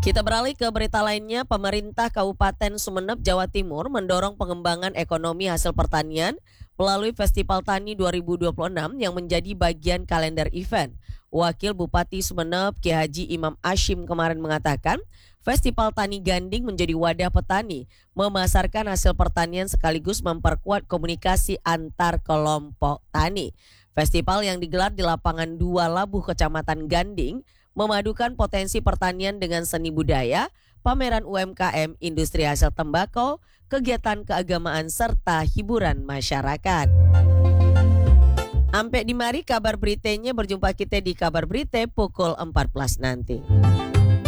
Kita beralih ke berita lainnya. Pemerintah Kabupaten Sumeneb, Jawa Timur mendorong pengembangan ekonomi hasil pertanian melalui Festival Tani 2026 yang menjadi bagian kalender event. Wakil Bupati Sumeneb, Ki Haji Imam Ashim kemarin mengatakan, Festival Tani Ganding menjadi wadah petani memasarkan hasil pertanian sekaligus memperkuat komunikasi antar kelompok tani. Festival yang digelar di lapangan 2 Labuh Kecamatan Ganding memadukan potensi pertanian dengan seni budaya, pameran UMKM, industri hasil tembakau, kegiatan keagamaan, serta hiburan masyarakat. Sampai di mari kabar beritanya, berjumpa kita di kabar berita pukul 14 nanti.